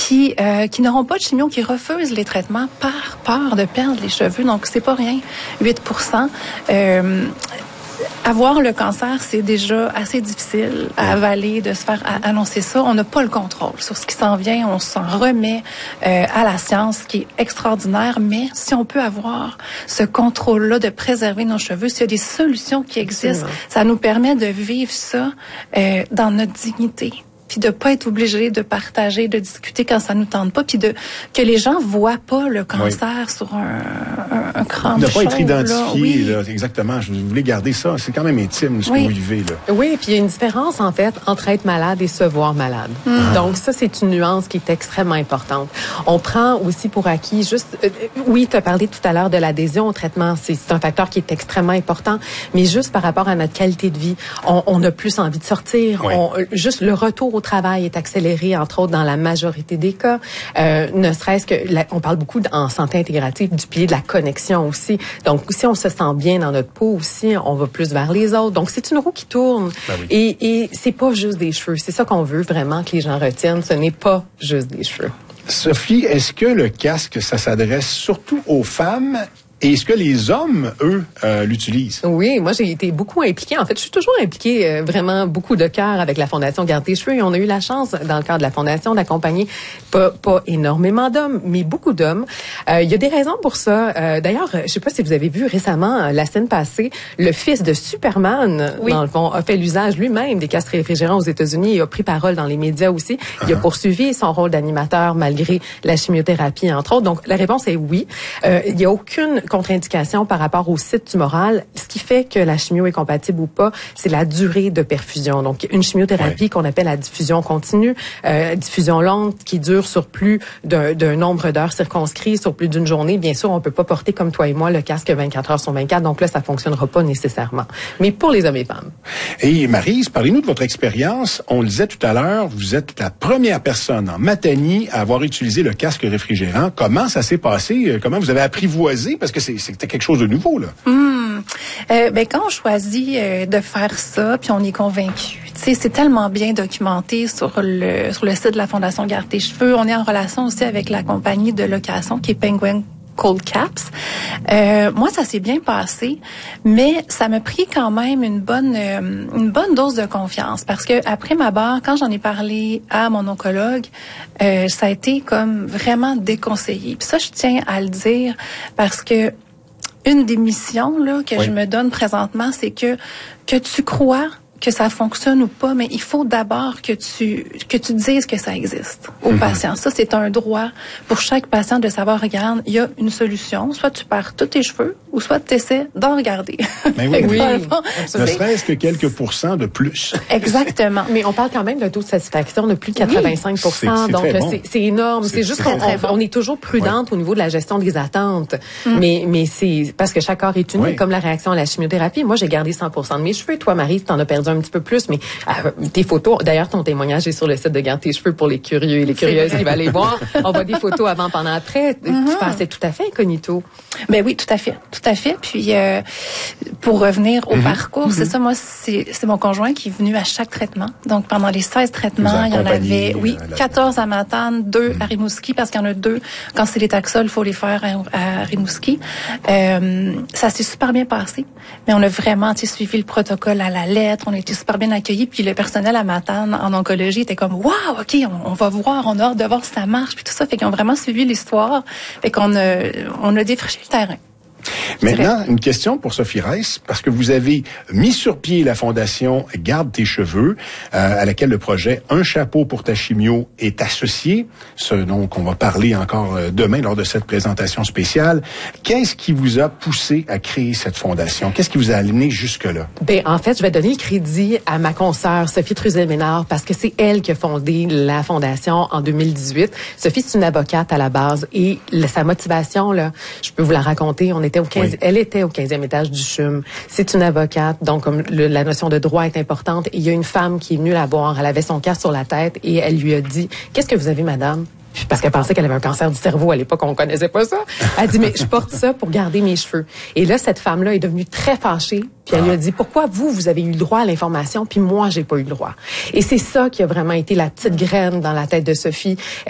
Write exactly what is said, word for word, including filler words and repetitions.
qui euh, qui n'auront pas de chimio, qui refusent les traitements par peur de perdre les cheveux. Donc, c'est pas rien, huit pour cent. Euh, Avoir le cancer, c'est déjà assez difficile à avaler, de se faire annoncer ça. On n'a pas le contrôle sur ce qui s'en vient. On s'en remet euh, à la science, ce qui est extraordinaire. Mais si on peut avoir ce contrôle-là de préserver nos cheveux, s'il y a des solutions qui existent, Absolument. Ça nous permet de vivre ça euh, dans notre dignité. Puis de pas être obligé de partager, de discuter quand ça nous tente pas, puis de que les gens voient pas le cancer oui. sur un, un, un cran de ne pas être identifié, là. Oui. là, exactement. Je voulais garder ça. C'est quand même intime ce oui. que vous vivez là. Oui, puis il y a une différence en fait entre être malade et se voir malade. Mm. Donc ça, c'est une nuance qui est extrêmement importante. On prend aussi pour acquis juste, euh, oui, tu as parlé tout à l'heure de l'adhésion au traitement. C'est, c'est un facteur qui est extrêmement important, mais juste par rapport à notre qualité de vie, on, on a plus envie de sortir. Oui. On, juste le retour au travail est accéléré, entre autres, dans la majorité des cas. Euh, ne serait-ce que, la, on parle beaucoup en santé intégrative du pilier de la connexion aussi. Donc, si on se sent bien dans notre peau aussi, on va plus vers les autres. Donc, c'est une roue qui tourne. Ben oui. Et, et c'est pas juste des cheveux. C'est ça qu'on veut vraiment que les gens retiennent. Ce n'est pas juste des cheveux. Sophie, est-ce que le casque, ça s'adresse surtout aux femmes? Et est-ce que les hommes, eux, euh, l'utilisent? Oui, moi, j'ai été beaucoup impliquée. En fait, je suis toujours impliquée euh, vraiment beaucoup de cœur avec la Fondation Garde tes cheveux. Et on a eu la chance, dans le cadre de la Fondation, d'accompagner pas, pas énormément d'hommes, mais beaucoup d'hommes. Euh, il y a des raisons pour ça. Euh, d'ailleurs, je sais pas si vous avez vu récemment, la semaine passée, le fils de Superman, oui. dans le fond, a fait l'usage lui-même des casques réfrigérants aux États-Unis et a pris parole dans les médias aussi. Il uh-huh. a poursuivi son rôle d'animateur malgré la chimiothérapie, entre autres. Donc, la réponse est oui. Euh, il y a aucune contre-indication par rapport au site tumoral. Ce qui fait que la chimio est compatible ou pas, c'est la durée de perfusion. Donc, une chimiothérapie ouais. qu'on appelle la diffusion continue, euh, diffusion longue, qui dure sur plus d'un, d'un nombre d'heures circonscrit, sur plus d'une journée. Bien sûr, on peut pas porter comme toi et moi le casque vingt-quatre heures sur vingt-quatre, donc là, ça fonctionnera pas nécessairement. Mais pour les hommes et femmes. Et Maryse, parlez-nous de votre expérience. On le disait tout à l'heure, vous êtes la première personne en Matanie à avoir utilisé le casque réfrigérant. Comment ça s'est passé? Comment vous avez apprivoisé? Parce que C'est, c'était quelque chose de nouveau, là. Mmh. Euh, ben, quand on choisit euh, de faire ça, puis on est convaincu, tu sais, c'est tellement bien documenté sur le sur le site de la Fondation Garde tes cheveux. On est en relation aussi avec la compagnie de location qui est Penguin Cold Caps. Euh, moi, ça s'est bien passé, mais ça m'a pris quand même une bonne euh, une bonne dose de confiance parce que après ma barre, quand j'en ai parlé à mon oncologue, euh, ça a été comme vraiment déconseillé. Puis ça, je tiens à le dire parce que une des missions là que oui. je me donne présentement, c'est que que tu crois que ça fonctionne ou pas, mais il faut d'abord que tu que tu dises que ça existe aux mm-hmm. patients. Ça, c'est un droit pour chaque patient de savoir, regarde, il y a une solution. Soit tu perds tous tes cheveux, ou soit tu essaies d'en regarder. Mais oui, oui. Ne serait-ce que quelques pourcents de plus. Exactement. Mais on parle quand même d'un taux de satisfaction de plus de quatre-vingt-cinq pour cent. C'est, c'est donc, bon. c'est, c'est énorme. C'est, c'est juste qu'on on, on est toujours prudente ouais. au niveau de la gestion des attentes. Mm. Mais, mais c'est parce que chaque corps est unique, ouais. comme la réaction à la chimiothérapie. Moi, j'ai gardé cent pour cent de mes cheveux. Toi, Marie, t'en as perdu un petit peu plus, mais euh, tes photos, d'ailleurs, ton témoignage est sur le site de Garde tes cheveux pour les curieux et les curieuses qui veulent aller voir. On voit des photos avant, pendant, après. Mm-hmm. Tu passais tout à fait incognito. Ben oui, tout à fait, tout à fait. Puis euh, pour revenir au mm-hmm. parcours, mm-hmm. c'est ça. Moi, c'est, c'est mon conjoint qui est venu à chachaque traitement. Donc pendant les seize traitements, il y en avait, oui, la... quatorze à Matane, deux mm-hmm. à Rimouski, parce qu'il y en a deux. Quand c'est les Taxol, il faut les faire à, à Rimouski. Euh, ça s'est super bien passé, mais on a vraiment suivi le protocole à la lettre. On a été super bien accueillis. Puis le personnel à Matane en oncologie était comme, waouh, ok, on, on va voir, on a hâte de voir si ça marche, puis tout ça. Fait qu'ils ont vraiment suivi l'histoire. Fait qu'on a, on a défriché le terrain. Maintenant, une question pour Sophie Reiss, parce que vous avez mis sur pied la fondation Garde tes cheveux, euh, à laquelle le projet Un chapeau pour ta chimio est associé, ce dont on va parler encore demain lors de cette présentation spéciale. Qu'est-ce qui vous a poussé à créer cette fondation? Qu'est-ce qui vous a amené jusque-là? Ben, en fait, je vais donner le crédit à ma consoeur Sophie Truzel-Ménard, parce que c'est elle qui a fondé la fondation en deux mille dix-huit. Sophie, c'est une avocate à la base, et sa motivation, là, je peux vous la raconter. On est Au quinze, oui. Elle était au quinzième étage du C H U M. C'est une avocate, donc comme le, la notion de droit est importante. Et il y a une femme qui est venue la voir. Elle avait son casque sur la tête et elle lui a dit, « Qu'est-ce que vous avez, madame? » Parce qu'elle pensait qu'elle avait un cancer du cerveau. À l'époque, on connaissait pas ça. Elle dit, mais je porte ça pour garder mes cheveux. Et là, cette femme-là est devenue très fâchée. Puis elle lui a dit, pourquoi vous, vous avez eu le droit à l'information, puis moi, j'ai pas eu le droit. Et c'est ça qui a vraiment été la petite graine dans la tête de Sophie.